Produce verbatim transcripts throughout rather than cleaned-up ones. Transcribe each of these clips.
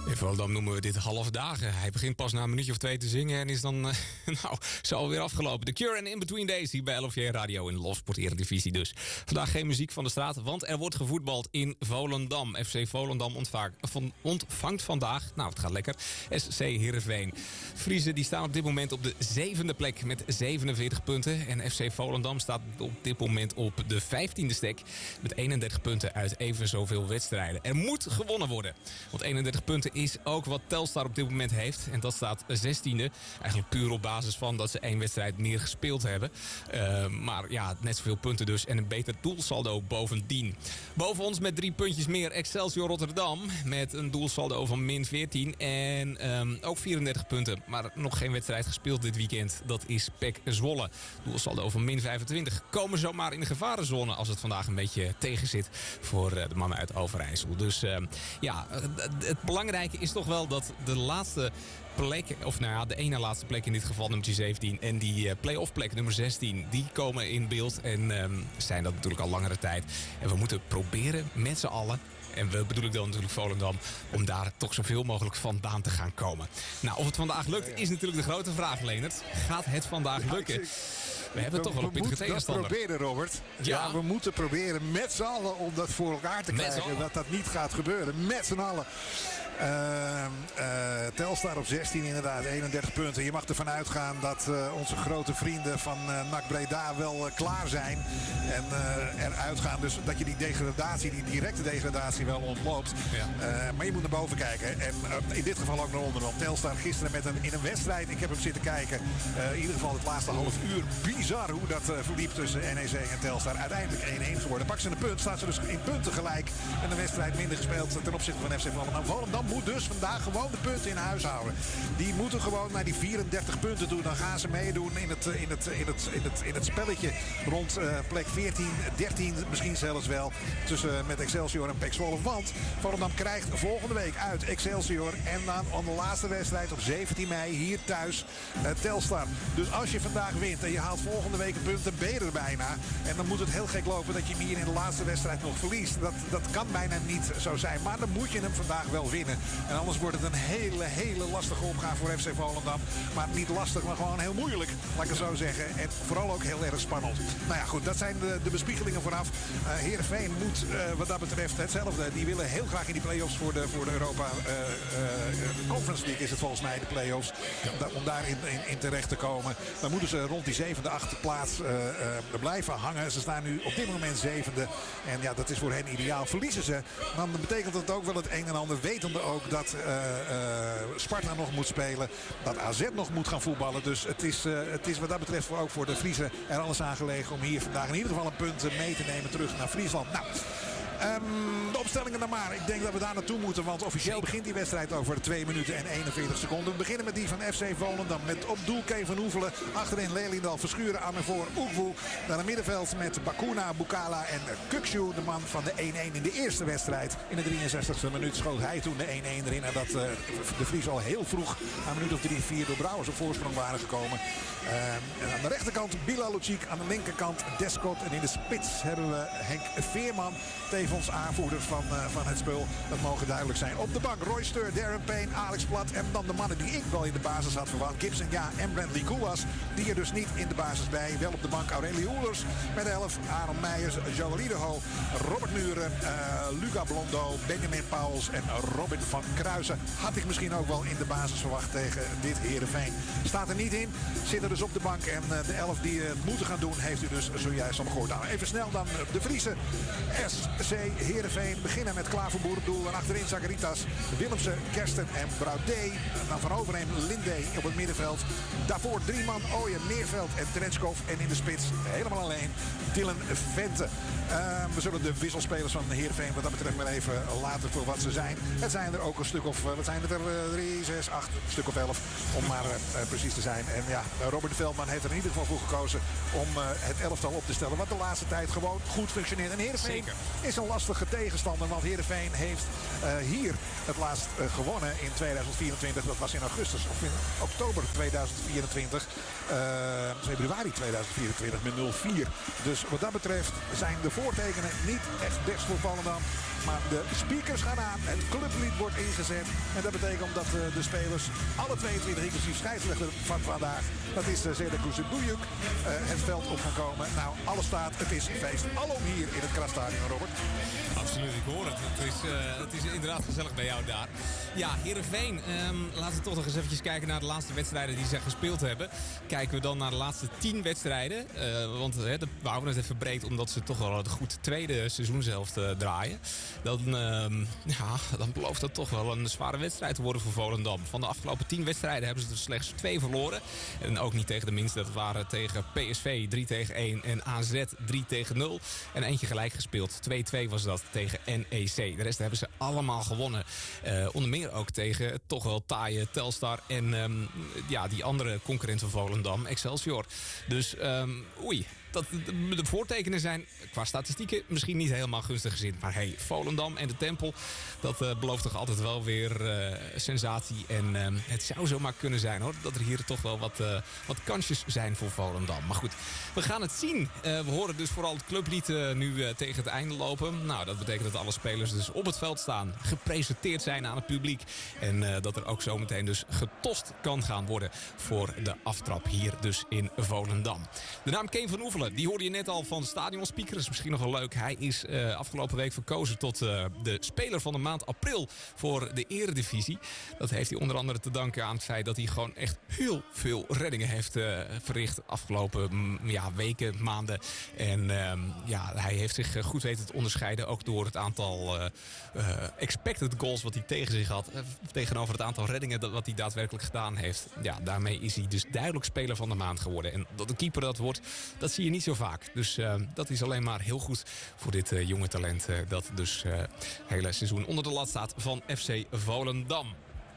In Volendam noemen we dit half dagen. Hij begint pas na een minuutje of twee te zingen en is dan uh, nou, zo alweer afgelopen. The Cure en In Between Days hier bij L F J Radio in de Lofsport Eredivisie dus. Vandaag geen muziek van de straat, want er wordt gevoetbald in Volendam. F C Volendam ontvaart, ontvangt vandaag, nou het gaat lekker, S C Heerenveen. Friezen die staan op dit moment op de zevende plek met zevenenveertig punten. En F C Volendam staat op dit moment op de vijftiende stek met eenendertig punten uit even zoveel wedstrijden. Er moet gewonnen worden, want eenendertig punten is ook wat Telstar op dit moment heeft. En dat staat zestiende. Eigenlijk puur op basis van dat ze één wedstrijd meer gespeeld hebben. Uh, maar ja, net zoveel punten dus. En een beter doelsaldo bovendien. Boven ons met drie puntjes meer Excelsior Rotterdam. Met een doelsaldo van min veertien. En um, ook vierendertig punten. Maar nog geen wedstrijd gespeeld dit weekend. Dat is P E C Zwolle. Doelsaldo van min vijfentwintig. Komen zomaar in de gevarenzone als het vandaag een beetje tegen zit voor uh, de mannen uit Overijssel. Dus uh, ja, het belangrijke is toch wel dat de laatste plek, of nou ja, de ene laatste plek in dit geval, nummer zeventien, en die uh, play-off plek, nummer zestien, die komen in beeld en um, zijn dat natuurlijk al langere tijd. En we moeten proberen met z'n allen, en we bedoel ik dan natuurlijk Volendam, om daar toch zoveel mogelijk vandaan te gaan komen. Nou, of het vandaag lukt, is natuurlijk de grote vraag, Leendert. Gaat het vandaag lukken? We hebben toch wel een pittige tegenstander. We moeten dat proberen, Robert. Ja. ja, we moeten proberen met z'n allen om dat voor elkaar te krijgen. Dat dat niet gaat gebeuren. Met z'n allen. Uh, uh, Telstar op zestien inderdaad, eenendertig punten. Je mag ervan uitgaan dat uh, onze grote vrienden van uh, N A C Breda wel uh, klaar zijn. En uh, eruit gaan. Dus dat je die degradatie, die directe degradatie wel ontloopt. Ja. Uh, maar je moet naar boven kijken. En uh, in dit geval ook naar onder. Want Telstar gisteren met een, in een wedstrijd, ik heb hem zitten kijken. Uh, in ieder geval het laatste half uur. Bizar hoe dat uh, verliep tussen N E C en Telstar. Uiteindelijk één-één geworden. Pak ze een punt, staat ze dus in punten gelijk. En een wedstrijd minder gespeeld ten opzichte van F C Volendam. Volendam moet dus vandaag gewoon de punten in huis houden. Die moeten gewoon naar die vierendertig punten toe. Dan gaan ze meedoen in het, in het, in het, in het, in het spelletje rond uh, plek veertien, dertien misschien zelfs wel. Tussen met Excelsior en P E C Zwolle. Want Volendam krijgt volgende week uit Excelsior. En dan aan de laatste wedstrijd op zeventien mei hier thuis uh, Telstar. Dus als je vandaag wint en je haalt volgende week een punt, dan ben je er bijna. En dan moet het heel gek lopen dat je hem hier in de laatste wedstrijd nog verliest. Dat, dat kan bijna niet zo zijn. Maar dan moet je hem vandaag wel winnen. En anders wordt het een hele, hele lastige opgave voor F C Volendam. Maar niet lastig, maar gewoon heel moeilijk. Laat ik het zo zeggen. En vooral ook heel erg spannend. Nou ja, goed. Dat zijn de, de bespiegelingen vooraf. Uh, Heerenveen moet uh, wat dat betreft hetzelfde. Die willen heel graag in die play-offs voor de, voor de Europa uh, uh, Conference League is het volgens mij, de play-offs. Ja. Om daar in, in, in terecht te komen. Dan moeten ze rond die zevende, achtste plaats uh, uh, blijven hangen. Ze staan nu op dit moment zevende. En ja, dat is voor hen ideaal. Verliezen ze, dan betekent dat ook wel het een en ander. Wetende ook dat uh, uh, Sparta nog moet spelen. Dat A Z nog moet gaan voetballen. Dus het is, uh, het is wat dat betreft ook voor de Friesen er alles aan gelegen om hier vandaag in ieder geval een punt mee te nemen terug naar Friesland. Nou, Um, de opstellingen dan maar. Ik denk dat we daar naartoe moeten. Want officieel begint die wedstrijd over twee minuten en eenenveertig seconden. We beginnen met die van F C Volendam. Met op doel Kevin van Hoevelen. Achterin Lelindal, Verschuren aan en voor Oegwoe. Dan een middenveld met Bakuna, Bukala en Kukshu. De man van de één-één in de eerste wedstrijd. In de drieënzestigste minuut schoot hij toen de één-één erin. En dat uh, de Fries al heel vroeg aan een minuut of drie, vier door Brouwers op voorsprong waren gekomen. Uh, en aan de rechterkant Bilal Lucic. Aan de linkerkant Descott. En in de spits hebben we Henk Veerman. Tevens aanvoerder van, uh, van het spul. Dat mogen duidelijk zijn. Op de bank Roy Steur, Darren Payne, Alex Plat. En dan de mannen die ik wel in de basis had verwacht. Gibson ja en Bradley Kouwas. Die er dus niet in de basis bij. Wel op de bank Aurelio Oelers met elf. Aaron Meijers, Joël Liederho, Robert Muren, uh, Luca Blondo, Benjamin Pauwels en Robin van Kruisen. Had ik misschien ook wel in de basis verwacht tegen dit Heerenveen. Staat er niet in. Zit er dus op de bank. En uh, de elf die het uh, moeten gaan doen heeft u dus zojuist al gehoord. Nou, even snel dan uh, de Friese. S C Heerenveen beginnen met Klaverboer op doel. En achterin Zacharitas, Willemsen, Kersten en Broudet. Dan van Overheem, Linde op het middenveld. Daarvoor drie man, Ooyen, Meerveld en Trenskov. En in de spits helemaal alleen Dylan Vente. Uh, we zullen de wisselspelers van Heerenveen wat dat betreft maar even laten voor wat ze zijn. Het zijn er ook een stuk of, wat zijn het er? Uh, drie, zes, acht, een stuk of elf. Om maar uh, precies te zijn. En ja, Robert Veldman heeft er in ieder geval voor gekozen om uh, het elftal op te stellen. Wat de laatste tijd gewoon goed functioneert. En Heerenveen Zeker. is een lastige tegenstander. Want Heerenveen heeft uh, hier het laatst uh, gewonnen in tweeduizend vierentwintig. Dat was in augustus of in oktober tweeduizend vierentwintig. Uh, februari tweeduizend vierentwintig met nul vier. Dus wat dat betreft zijn de voortekenen niet echt best voor Volendam. Maar de speakers gaan aan. Het clublied wordt ingezet. En dat betekent dat uh, de spelers, alle tweeëntwintig inclusief scheidsrechter van vandaag, dat is uh, Zedek Kuzenbujuk, uh, het veld op gaan komen. Nou, alles staat. Het is een feest. Alom hier in het Krasstadion, Robert. Absoluut, ik hoor het. Het is, uh, het is inderdaad gezellig bij jou daar. Ja, Heerenveen. Um, laten we toch nog eens eventjes kijken naar de laatste wedstrijden die ze gespeeld hebben. Kijken we dan naar de laatste tien wedstrijden. Uh, want uh, we houden het even breed omdat ze toch wel een goed tweede seizoenshelft uh, draaien. Dan, uh, ja, dan belooft dat toch wel een zware wedstrijd te worden voor Volendam. Van de afgelopen tien wedstrijden hebben ze er slechts twee verloren. En ook niet tegen de minste. Dat waren tegen P S V drie tegen één en A Z drie tegen nul. En eentje gelijk gespeeld. twee twee was dat tegen N E C. De rest hebben ze allemaal gewonnen. Uh, onder meer ook tegen toch wel taaie Telstar en um, ja, die andere concurrent van Volendam, Excelsior. Dus um, oei. Dat de, de voortekenen zijn qua statistieken misschien niet helemaal gunstig gezien. Maar hey, Volendam en de Tempel, dat uh, belooft toch altijd wel weer uh, sensatie. En uh, het zou zomaar kunnen zijn hoor, dat er hier toch wel wat, uh, wat kansjes zijn voor Volendam. Maar goed, we gaan het zien. Uh, we horen dus vooral het clublied uh, nu uh, tegen het einde lopen. Nou, dat betekent dat alle spelers dus op het veld staan, gepresenteerd zijn aan het publiek. En uh, dat er ook zometeen dus getost kan gaan worden voor de aftrap hier dus in Volendam. De naam Keen van Oefelen, die hoorde je net al van de stadionspeaker. Dat is misschien nog wel leuk. Hij is uh, afgelopen week verkozen tot uh, de speler van de maand april voor de eredivisie. Dat heeft hij onder andere te danken aan het feit dat hij gewoon echt heel veel reddingen heeft uh, verricht afgelopen mm, ja, weken, maanden. En uh, ja, hij heeft zich goed weten te onderscheiden. Ook door het aantal uh, uh, expected goals wat hij tegen zich had. Uh, tegenover het aantal reddingen dat, wat hij daadwerkelijk gedaan heeft. Ja, daarmee is hij dus duidelijk speler van de maand geworden. En dat de keeper dat wordt, dat zie je niet zo vaak. Dus uh, dat is alleen maar heel goed voor dit uh, jonge talent. Uh, dat dus uh, het hele seizoen onder de lat staat van F C Volendam.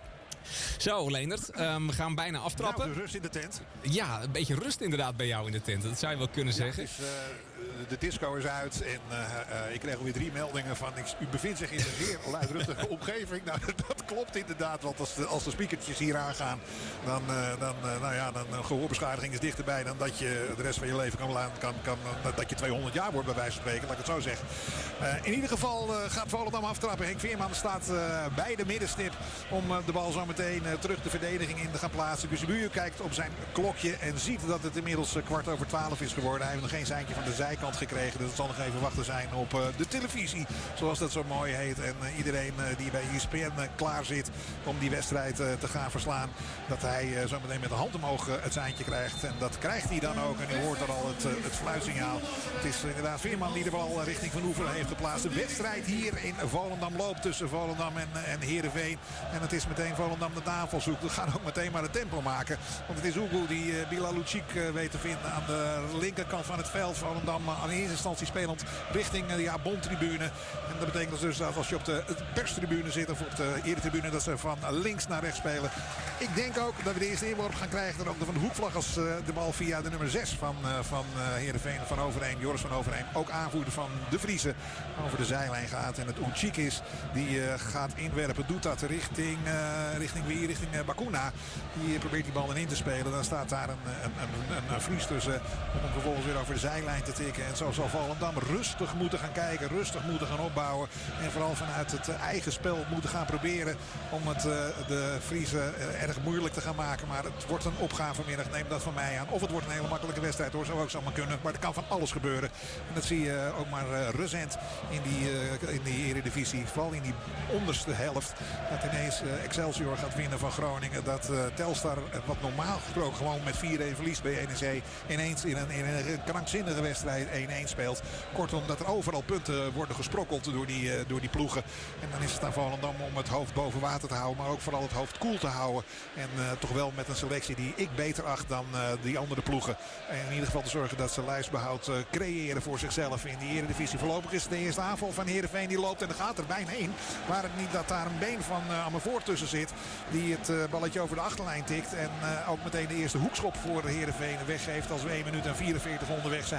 Zo, Leendert, um, we gaan bijna aftrappen. Nou, de rust in de tent. Ja, een beetje rust inderdaad bij jou in de tent. Dat zou je wel kunnen ja, zeggen. Dus, uh, de disco is uit en uh, uh, ik kreeg alweer drie meldingen van ik, u bevindt zich in een zeer luidruchtige omgeving. Nou, dat klopt inderdaad, want als de, als de speakertjes hier aangaan, dan, uh, dan, uh, nou ja, dan een gehoorbeschadiging is dichterbij dan dat je de rest van je leven kan, kan, kan uh, dat je tweehonderd jaar wordt bij wijze van spreken, laat ik het zo zeggen. Uh, in ieder geval uh, gaat Volendam aftrappen. Henk Veerman staat uh, bij de middenstip om uh, de bal zo meteen uh, terug de verdediging in te gaan plaatsen. Kuzenbujuk kijkt op zijn klokje en ziet dat het inmiddels uh, kwart over twaalf is geworden. Hij heeft nog geen seintje van de zijkant gekregen. Dus het zal nog even wachten zijn op uh, de televisie. Zoals dat zo mooi heet. En uh, iedereen uh, die bij E S P N uh, klaar zit om die wedstrijd uh, te gaan verslaan. Dat hij uh, zo meteen met de hand omhoog uh, het seintje krijgt. En dat krijgt hij dan ook. En u hoort er al het, uh, het fluitsignaal. Het is uh, inderdaad Veerman die de bal richting Van Oefelen heeft geplaatst. De wedstrijd hier in Volendam loopt tussen Volendam en, uh, en Heerenveen. En het is meteen Volendam de aanval zoekt. We gaan ook meteen maar het tempo maken. Want het is Ugu die uh, Bilalucic uh, weet te vinden aan de linkerkant van het veld. Volendam uh, aan de eerste instantie spelend richting uh, de ja, Bondtribune. En dat betekent dus dat als je op de perstribune zit of op de eretribune dat ze van links naar rechts spelen. Ik denk ook dat we de eerste inworp gaan krijgen. Dan ook van de hoekvlag als uh, de bal via de nummer zes van, uh, van uh, Heerenveen van Overheem. Joris van Overheem, ook aanvoerder van de Vriezen, over de zijlijn gaat. En het Ucik is die uh, gaat inwerpen. Doet dat richting, uh, richting wie? Richting uh, Bakuna. Die probeert die bal in te spelen. Dan staat daar een, een, een, een, een Fries tussen om hem vervolgens weer over de zijlijn te tikken. En zo zal Volendam rustig moeten gaan kijken. Rustig moeten gaan opbouwen. En vooral vanuit het uh, eigen spel moeten gaan proberen om het uh, de Friese uh, erg moeilijk te gaan maken. Maar het wordt een opgave vanmiddag. Neem dat van mij aan. Of het wordt een hele makkelijke wedstrijd hoor. Zou ook zomaar kunnen. Maar er kan van alles gebeuren. En dat zie je ook maar uh, recent in die, uh, in die eredivisie. Vooral in die onderste helft. Dat ineens uh, Excelsior gaat winnen van Groningen. Dat uh, Telstar, uh, wat normaal gesproken gewoon met vier een verliest bij N E C. Ineens in een, in een krankzinnige wedstrijd één-één speelt. Kortom, dat er overal punten worden gesprokkeld door die, uh, door die ploegen. En dan is het aan Volendam om het hoofd boven water te houden. Maar ook vooral het hoofd koel te houden. En uh, toch wel met een selectie die ik beter acht dan uh, die andere ploegen. En in ieder geval te zorgen dat ze lijstbehoud uh, creëren voor zichzelf in die eredivisie. Voorlopig is de eerste aanval van Heerenveen die loopt en er gaat er bijna heen. Maar het niet dat daar een been van uh, Amervoort tussen zit. Die het uh, balletje over de achterlijn tikt. En uh, ook meteen de eerste hoekschop voor Heerenveen weggeeft als we één minuut en vierenveertig onderweg zijn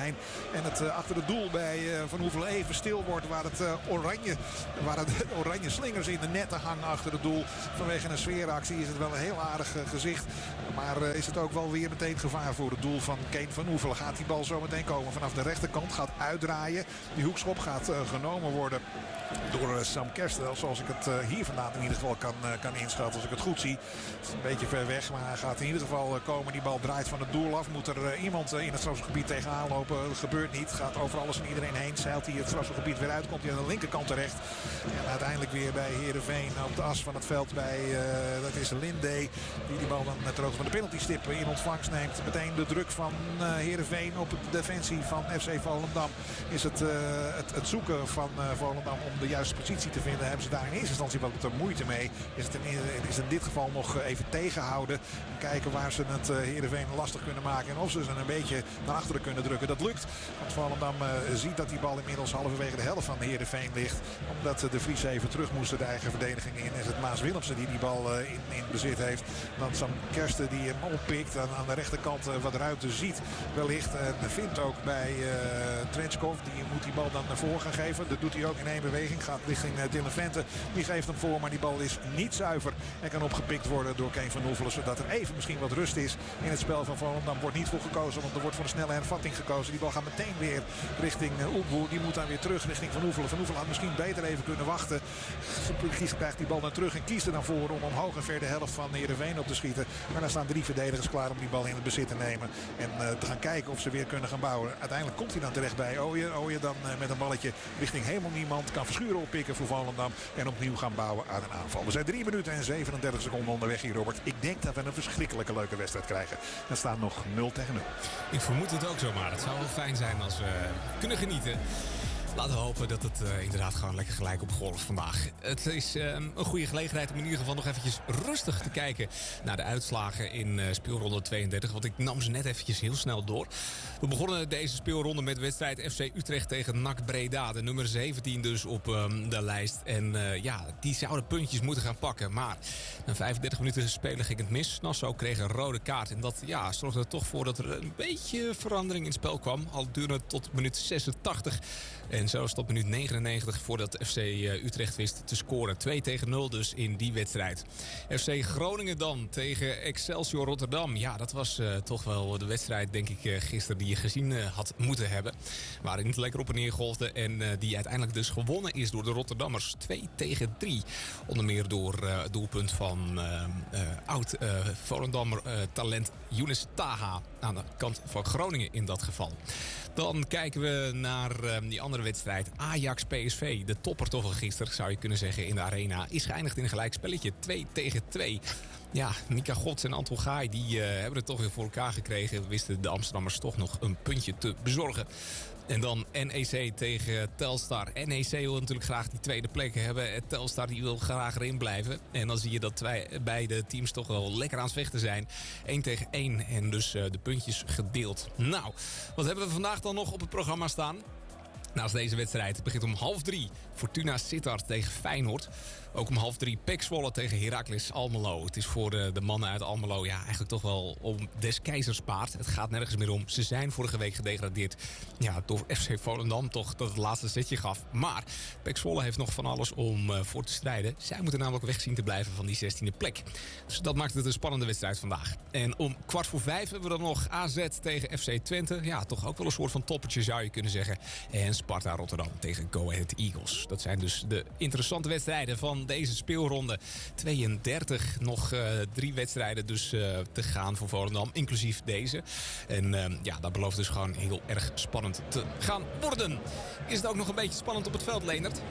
En het uh, achter het doel bij uh, Van Hoevelen even stil wordt. Waar het uh, oranje, waar het oranje slingers in de netten hangen achter het doel. Vanwege een sfeeractie is het wel een heel aardig uh, gezicht. Maar uh, is het ook wel weer meteen gevaar voor het doel van Kane Van Hoevelen. Gaat die bal zo meteen komen vanaf de rechterkant. Gaat uitdraaien. Die hoekschop gaat uh, genomen worden door uh, Sam Kersten. Zoals ik het uh, hier vandaan in ieder geval kan, uh, kan inschatten. Als ik het goed zie. Het is een beetje ver weg. Maar hij gaat in ieder geval uh, komen. Die bal draait van het doel af. Moet er uh, iemand uh, in het strafschopgebied tegenaan lopen. Dat gebeurt niet. Gaat over alles en iedereen heen. Zeilt hij het strafschopgebied weer uit. Komt hij aan de linkerkant terecht. En uiteindelijk weer bij Heerenveen op de as van het veld. Bij, uh, dat is Linde. Die die bal dan ter hoogte van de penaltystip in ontvangst neemt. Meteen de druk van uh, Heerenveen op de defensie van F C Volendam. Is het, uh, het, het zoeken van uh, Volendam om de juiste positie te vinden. Hebben ze daar in eerste instantie wat moeite mee. Is het in, is in dit geval nog even tegenhouden. En kijken waar ze het uh, Heerenveen lastig kunnen maken. En of ze ze een beetje naar achteren kunnen drukken. Dat lukt. Want Volendam uh, ziet dat die bal inmiddels halverwege de helft van Heerenveen ligt. Omdat uh, de Vries even terug moesten de eigen verdediging in. Is het Maas Willemsen die die bal uh, in, in bezit heeft. Dan Sam Kersten die hem oppikt. En aan de rechterkant uh, wat ruimte ziet wellicht. En vindt ook bij uh, Trenchkov. Die moet die bal dan naar voren gaan geven. Dat doet hij ook in één beweging. Gaat richting uh, Dylan Vente. Die geeft hem voor. Maar die bal is niet zuiver. En kan opgepikt worden door Kane Van Hoevelen. Zodat er even misschien wat rust is in het spel van Volendam. Wordt niet voor gekozen. Want er wordt voor een snelle hervatting gekozen. Die bal gaat meteen weer richting uh, Oekboer. Die moet dan weer terug richting Van Hoevelen. Van Hoevelen had misschien beter even kunnen wachten. Gies krijgt die bal naar terug. En kiest er dan voor om omhoog en ver de helft van Heerenveen op te schieten. Maar dan staan drie verdedigers klaar om die bal in het bezit te nemen. En uh, te gaan kijken of ze weer kunnen gaan bouwen. Uiteindelijk komt hij dan terecht bij Ooyen. Ooyen dan uh, met een balletje richting helemaal niemand. Kan Verschuren oppikken voor Volendam. En opnieuw gaan bouwen aan een aanval. We zijn drie minuten en zevenendertig seconden onderweg hier, Robert. Ik denk dat we een verschrikkelijke leuke wedstrijd krijgen. Er staat nog nul tegen nul. Ik vermoed het ook zomaar. Het zou wel fijn zijn als we kunnen genieten. Laten we hopen dat het uh, inderdaad gewoon lekker gelijk op golf vandaag. Het is uh, een goede gelegenheid om in ieder geval nog eventjes rustig te kijken naar de uitslagen in uh, speelronde tweeëndertig. Want ik nam ze net eventjes heel snel door. We begonnen deze speelronde met wedstrijd F C Utrecht tegen N A C Breda. De nummer zeventien dus op um, de lijst. En uh, ja, die zouden puntjes moeten gaan pakken. Maar na vijfendertig minuten spelen ging het mis. Nassau kreeg een rode kaart. En dat ja, zorgde er toch voor dat er een beetje verandering in het spel kwam. Al duurde het tot minuut zesentachtig. En zo tot minuut negenennegentig voordat F C Utrecht wist te scoren. twee tegen nul dus in die wedstrijd. F C Groningen dan tegen Excelsior Rotterdam. Ja, dat was uh, toch wel de wedstrijd, denk ik, uh, gisteren die je gezien uh, had moeten hebben. Waarin het lekker op en neer golfde. En uh, die uiteindelijk dus gewonnen is door de Rotterdammers. twee tegen drie. Onder meer door uh, het doelpunt van uh, uh, oud uh, Volendammer uh, talent Younes Taha. Aan de kant van Groningen in dat geval. Dan kijken we naar uh, die andere wedstrijd. Ajax P S V, de topper toch van gisteren, zou je kunnen zeggen, in de arena. Is geëindigd in een gelijkspelletje. twee tegen twee. Ja, Mika Gods en Anton Gaai, die uh, hebben het toch weer voor elkaar gekregen. Wisten de Amsterdammers toch nog een puntje te bezorgen. En dan N E C tegen Telstar. N E C wil natuurlijk graag die tweede plek hebben. Telstar die wil graag erin blijven. En dan zie je dat twee, beide teams toch wel lekker aan het vechten zijn. één tegen één en dus uh, de puntjes gedeeld. Nou, wat hebben we vandaag dan nog op het programma staan? Naast deze wedstrijd. Het begint om half drie. Fortuna Sittard tegen Feyenoord. Ook om half drie P E C Zwolle tegen Heracles Almelo. Het is voor de, de mannen uit Almelo ja, eigenlijk toch wel om des keizers paard. Het gaat nergens meer om. Ze zijn vorige week gedegradeerd ja, door F C Volendam toch dat het laatste setje gaf. Maar P E C Zwolle heeft nog van alles om uh, voor te strijden. Zij moeten namelijk weg zien te blijven van die zestiende plek. Dus dat maakt het een spannende wedstrijd vandaag. En om kwart voor vijf hebben we dan nog A Z tegen F C Twente. Ja, toch ook wel een soort van toppertje zou je kunnen zeggen. En Sparta Rotterdam tegen Go Ahead Eagles. Dat zijn dus de interessante wedstrijden van deze speelronde. tweeëndertig, nog uh, drie wedstrijden dus uh, te gaan voor Volendam, inclusief deze. En uh, ja, dat belooft dus gewoon heel erg spannend te gaan worden. Is het ook nog een beetje spannend op het veld, Leendert?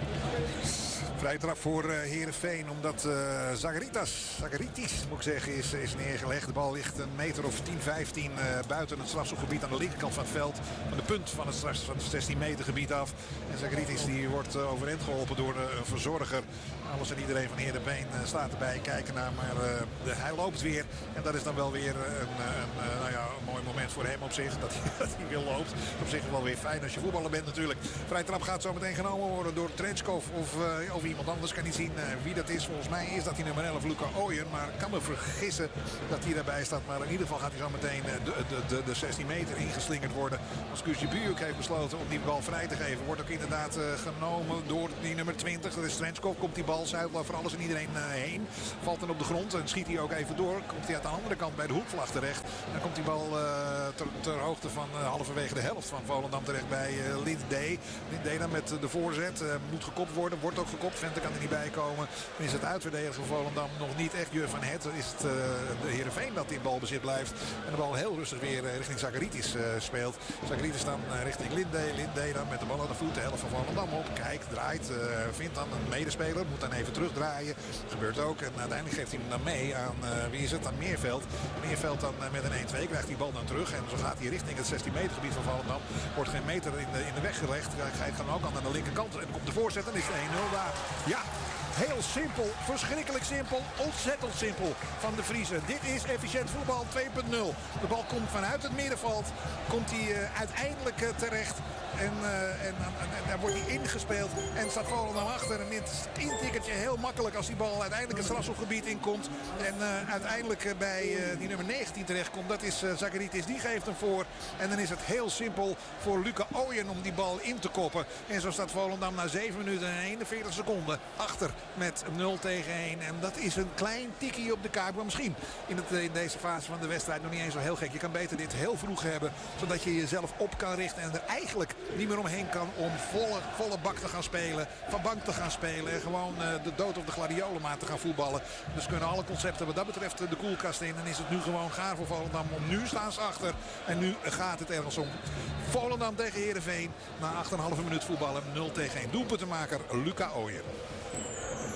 Vrije trap voor uh, Heerenveen, omdat uh, Zagaritas, Zagaritis moet ik zeggen, is, is neergelegd. De bal ligt een meter of tien, vijftien uh, buiten het strafschopgebied aan de linkerkant van het veld. Van de punt van het, van het zestien meter gebied af. En Zagaritis die wordt uh, overeind geholpen door uh, een verzorger. Alles en iedereen van Heerenveen uh, staat erbij, kijken naar, maar uh, de, hij loopt weer. En dat is dan wel weer een, een, een, nou ja, een mooi moment voor hem op zich, dat hij, dat hij weer loopt. Op zich wel weer fijn als je voetballer bent natuurlijk. Vrije trap gaat zo meteen genomen worden door Trenchkov of, uh, of even iemand anders. Kan niet zien uh, wie dat is. Volgens mij is dat die nummer elf, Luca Ooyen. Maar ik kan me vergissen dat hij daarbij staat. Maar in ieder geval gaat hij zo meteen uh, de, de, de, de zestien meter ingeslingerd worden. Als Kuzjebujuk heeft besloten om die bal vrij te geven. Wordt ook inderdaad uh, genomen door die nummer twintig. Dat is Trenchkov. Komt die bal zuidelijk over alles en iedereen uh, heen. Valt dan op de grond en schiet hij ook even door. Komt hij aan de andere kant bij de hoekvlag terecht. Dan komt die bal uh, ter, ter hoogte van uh, halverwege de helft van Volendam terecht bij uh, Lindé. Lindé dan met uh, de voorzet. Uh, moet gekopt worden. Wordt ook gekopt. Vente kan er niet bij komen. Dan is het uitverdedigen van Volendam nog niet echt. Jur van Het is het uh, de Heerenveen dat in balbezit blijft. En de bal heel rustig weer uh, richting Zakaritis uh, speelt. Zakaritis dan uh, richting Lindé. Lindé dan met de bal aan de voet. De helft van Volendam op. Kijkt, draait. Uh, vindt dan een medespeler. Moet dan even terugdraaien. Gebeurt ook. En uiteindelijk geeft hij hem dan mee aan uh, wie is het? Aan Meerveld. Meerveld dan uh, met een één twee krijgt die bal dan terug. En zo gaat hij richting het zestien meter gebied van Volendam. Wordt geen meter in de, in de weg gelegd. Hij gaat ook aan de linkerkant. En komt de voorzet. En is het één nul daar. Ja. Heel simpel, verschrikkelijk simpel, ontzettend simpel van de Vriezen. Dit is efficiënt voetbal twee punt nul. De bal komt vanuit het middenveld, komt hij uh, uiteindelijk uh, terecht. En, uh, en, en, en daar wordt hij ingespeeld en staat Volendam achter. En dit intikkertje heel makkelijk als die bal uiteindelijk het strafschopgebied inkomt. En uh, uiteindelijk uh, bij uh, die nummer negentien terechtkomt. Dat is uh, Zakaritis, die geeft hem voor. En dan is het heel simpel voor Luca Ooyen om die bal in te koppen. En zo staat Volendam na zeven minuten en eenenveertig seconden achter met nul tegen één. En dat is een klein tikkie op de kaart. Maar misschien in, het, in deze fase van de wedstrijd nog niet eens zo heel gek. Je kan beter dit heel vroeg hebben. Zodat je jezelf op kan richten. En er eigenlijk niet meer omheen kan om volle, volle bak te gaan spelen. Van bank te gaan spelen. En gewoon uh, de dood op de gladiolenmaat te gaan voetballen. Dus kunnen alle concepten wat dat betreft de koelkast in. En is het nu gewoon gaar voor Volendam. Om nu staan ze achter. En nu gaat het ergens om. Volendam tegen Heerenveen. Na acht komma vijf minuut voetballen. nul tegen één. Doelpuntenmaker Luca Ooyen.